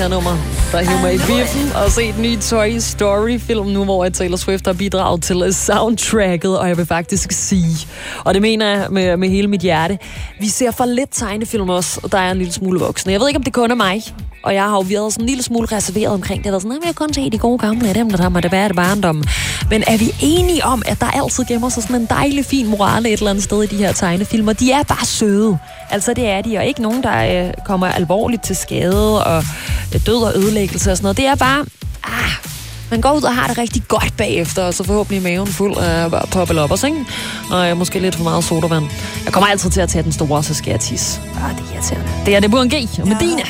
nummer, der hiver mig i biffen og set en ny Toy Story-film nu, hvor Taylor Swift har bidraget til soundtracket, og jeg vil faktisk sige, og det mener jeg med hele mit hjerte, vi ser for lidt tegnefilm også, og der er en lille smule voksne. Jeg ved ikke, om det kun er mig, og jeg har jo været sådan en lille smule reserveret omkring det, der sådan, jeg vil kun se de gode gamle af dem, der har det værd barndom. Men er vi enige om, at der altid gemmer sig sådan en dejlig, fin morale et eller andet sted i de her tegnefilmer? De er bare søde. Altså, det er de, og ikke nogen, der kommer alvorligt til skade og død og ødelæggelse og sådan noget. Det er bare, man går ud og har det rigtig godt bagefter, og så forhåbentlig maven fuld af poppeloppers, ikke? Og måske lidt for meget sodavand. Jeg kommer altid til at tage den store, så skal jeg tisse. Det er irriterende. Det er det Burhan G og Medina.